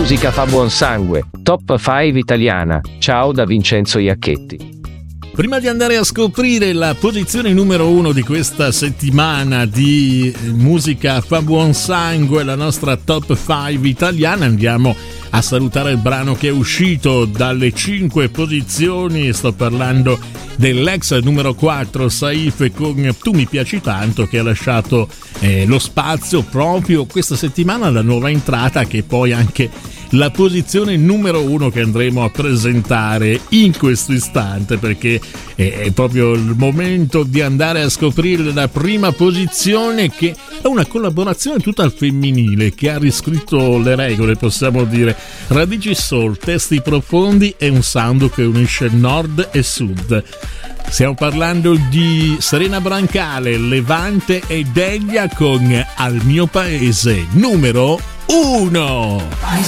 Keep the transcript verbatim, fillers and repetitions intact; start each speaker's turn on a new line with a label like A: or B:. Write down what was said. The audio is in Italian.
A: musica fa buon sangue. Top cinque italiana. Ciao da Vincenzo Iacchetti.
B: Prima di andare a scoprire la posizione numero uno di questa settimana di musica fa buon sangue, la nostra top cinque italiana, andiamo a salutare il brano che è uscito dalle cinque posizioni. Sto parlando dell'ex numero quattro Saif con Tu mi piaci tanto, che ha lasciato eh, lo spazio proprio questa settimana alla nuova entrata, che poi anche la posizione numero uno che andremo a presentare in questo istante, perché è proprio il momento di andare a scoprire la prima posizione, che è una collaborazione tutta al femminile che ha riscritto le regole, possiamo dire. Radici soul, testi profondi e un sound che unisce nord e sud. Stiamo parlando di Serena Brancale, Levante e Delia con Al mio paese numero uno.